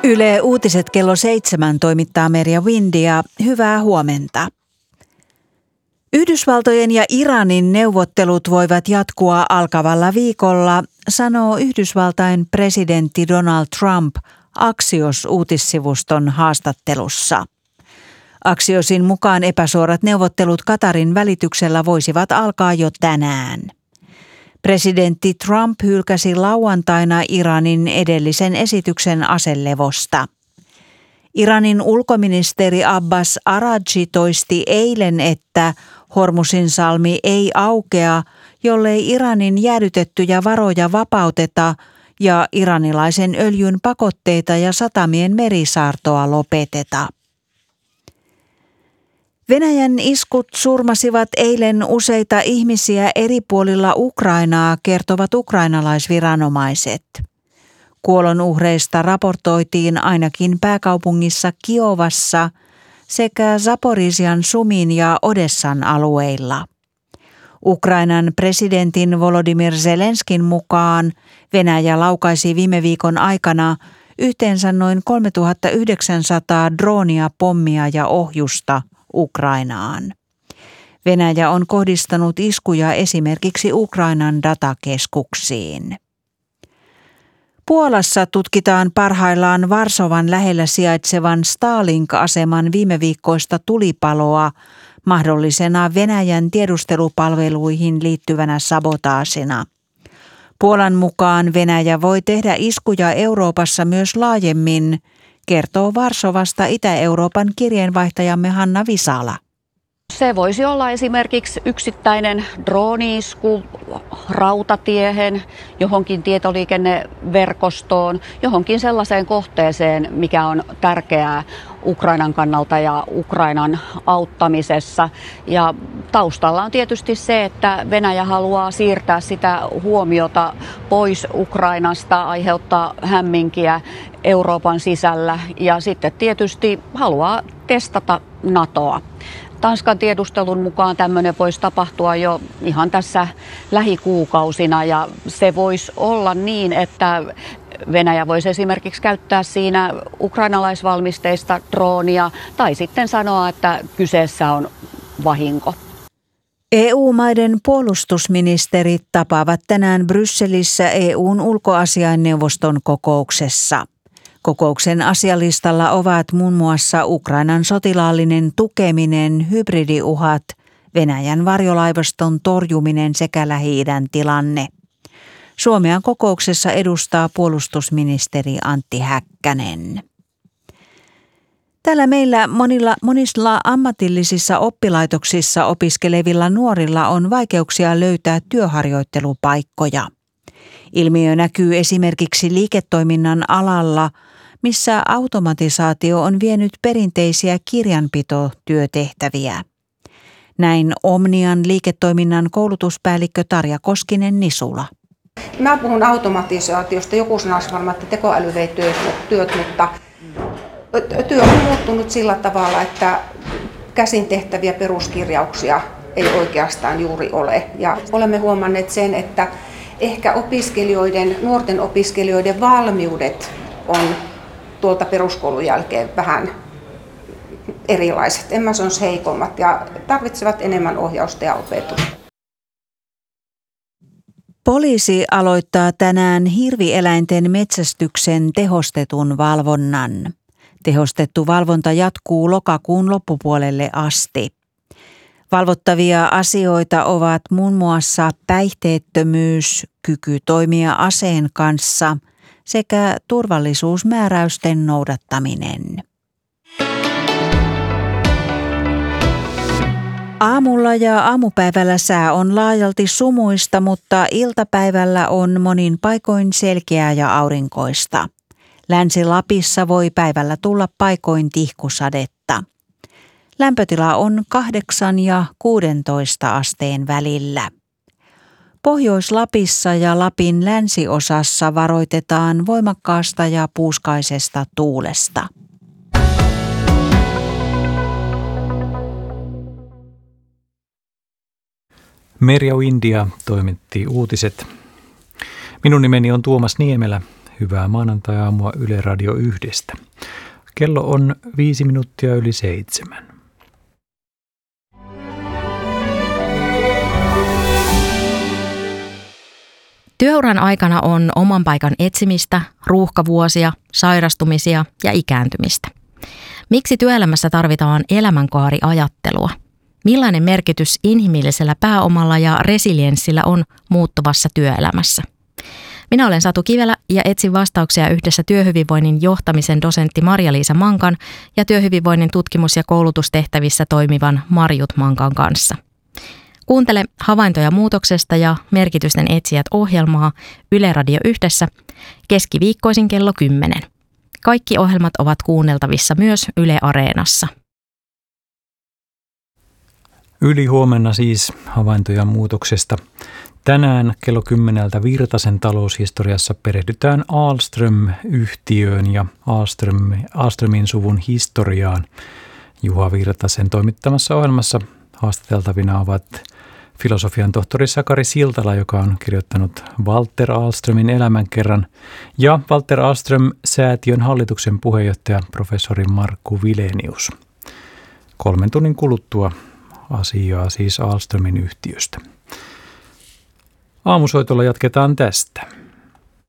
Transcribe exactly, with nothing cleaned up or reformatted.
Yle Uutiset kello seitsemän toimittaa Merja Windia. Hyvää huomenta. Yhdysvaltojen ja Iranin neuvottelut voivat jatkua alkavalla viikolla, sanoo Yhdysvaltain presidentti Donald Trump Axios-uutissivuston haastattelussa. Axiosin mukaan epäsuorat neuvottelut Qatarin välityksellä voisivat alkaa jo tänään. Presidentti Trump hylkäsi lauantaina Iranin edellisen esityksen aselevosta. Iranin ulkoministeri Abbas Araghchi toisti eilen, että Hormuzin salmi ei aukea, jollei Iranin jäädytettyjä varoja vapauteta ja iranilaisen öljyn pakotteita ja satamien merisaartoa lopeteta. Venäjän iskut surmasivat eilen useita ihmisiä eri puolilla Ukrainaa, kertovat ukrainalaisviranomaiset. Kuolonuhreista raportoitiin ainakin pääkaupungissa Kiovassa sekä Zaporizhian Sumin ja Odessan alueilla. Ukrainan presidentin Volodymyr Zelenskin mukaan Venäjä laukaisi viime viikon aikana yhteensä noin kolmetuhattayhdeksänsataa droonia, pommia ja ohjusta Ukrainaan. Venäjä on kohdistanut iskuja esimerkiksi Ukrainan datakeskuksiin. Puolassa tutkitaan parhaillaan Varsovan lähellä sijaitsevan Starlink-aseman viime viikkoista tulipaloa mahdollisena Venäjän tiedustelupalveluihin liittyvänä sabotaasina. Puolan mukaan Venäjä voi tehdä iskuja Euroopassa myös laajemmin, kertoo Varsovasta Itä-Euroopan kirjeenvaihtajamme Hanna Visala. Se voisi olla esimerkiksi yksittäinen drooni-isku rautatiehen, johonkin tietoliikenneverkostoon, johonkin sellaiseen kohteeseen, mikä on tärkeää Ukrainan kannalta ja Ukrainan auttamisessa. Ja taustalla on tietysti se, että Venäjä haluaa siirtää sitä huomiota pois Ukrainasta, aiheuttaa hämminkiä Euroopan sisällä ja sitten tietysti haluaa testata NATOa. Tanskan tiedustelun mukaan tämmöinen voisi tapahtua jo ihan tässä lähikuukausina ja se voisi olla niin, että Venäjä voisi esimerkiksi käyttää siinä ukrainalaisvalmisteista droonia tai sitten sanoa, että kyseessä on vahinko. E U-maiden puolustusministerit tapaavat tänään Brysselissä E U:n ulkoasiainneuvoston kokouksessa. Kokouksen asialistalla ovat muun muassa Ukrainan sotilaallinen tukeminen, hybridiuhat, Venäjän varjolaivaston torjuminen sekä Lähi-idän tilanne. Suomea kokouksessa edustaa puolustusministeri Antti Häkkänen. Täällä meillä monilla, monilla ammatillisissa oppilaitoksissa opiskelevilla nuorilla on vaikeuksia löytää työharjoittelupaikkoja. Ilmiö näkyy esimerkiksi liiketoiminnan alalla, missä automatisaatio on vienyt perinteisiä kirjanpitotyötehtäviä. Näin Omnian liiketoiminnan koulutuspäällikkö Tarja Koskinen-Nisula. Mä puhun automatisaatiosta. Joku sanoisi varmaan, että tekoäly vei työt, mutta työ on muuttunut sillä tavalla, että käsin tehtäviä peruskirjauksia ei oikeastaan juuri ole. Ja olemme huomanneet sen, että ehkä opiskelijoiden, nuorten opiskelijoiden valmiudet on tuolta peruskoulun jälkeen vähän erilaiset, emmä-sons heikommat ja tarvitsevat enemmän ohjausta ja opetusta. Poliisi aloittaa tänään hirvieläinten metsästyksen tehostetun valvonnan. Tehostettu valvonta jatkuu lokakuun loppupuolelle asti. Valvottavia asioita ovat muun muassa päihteettömyys, kyky toimia aseen kanssa sekä turvallisuusmääräysten noudattaminen. Aamulla ja aamupäivällä sää on laajalti sumuista, mutta iltapäivällä on monin paikoin selkeää ja aurinkoista. Länsi-Lapissa voi päivällä tulla paikoin tihkusadetta. Lämpötila on kahdeksan ja kuudentoista asteen välillä. Pohjois-Lapissa ja Lapin länsiosassa varoitetaan voimakkaasta ja puuskaisesta tuulesta. Merja Windia toimitti uutiset. Minun nimeni on Tuomas Niemelä. hyvää maanantai-aamua Yle Radio yhdestä. Kello on viisi minuuttia yli seitsemän. Työuran aikana on oman paikan etsimistä, ruuhkavuosia, sairastumisia ja ikääntymistä. Miksi työelämässä tarvitaan elämänkaariajattelua? Millainen merkitys inhimillisellä pääomalla ja resilienssillä on muuttuvassa työelämässä? Minä olen Satu Kivelä ja etsin vastauksia yhdessä työhyvinvoinnin johtamisen dosentti Marja-Liisa Mankan ja työhyvinvoinnin tutkimus- ja koulutustehtävissä toimivan Marjut Mankan kanssa. Kuuntele Havaintoja muutoksesta ja Merkitysten etsijät -ohjelmaa Yle Radio yhdessä keskiviikkoisin kello kymmenen. Kaikki ohjelmat ovat kuunneltavissa myös Yle Areenassa. Yli huomenna siis Havaintoja muutoksesta. Tänään kello kymmeneltä Virtasen taloushistoriassa perehdytään Ahlström-yhtiöön ja Ahlström, Ahlströmin suvun historiaan. Juha Virtasen toimittamassa ohjelmassa haastateltavina ovat filosofian tohtori Sakari Siltala, joka on kirjoittanut Walter Ahlströmin elämänkerran, ja Walter Ahlström-säätiön hallituksen puheenjohtaja professori Markku Vilenius. Kolmen tunnin kuluttua asiaa siis Ahlströmin yhtiöstä. Aamusoitolla jatketaan tästä.